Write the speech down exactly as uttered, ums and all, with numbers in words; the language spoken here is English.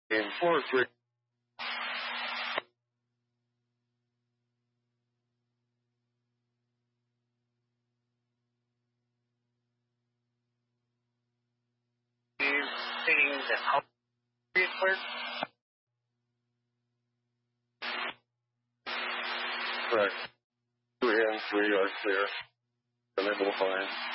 In four three. Saying that how it clear? Correct. Two and three are clear. Unable to find.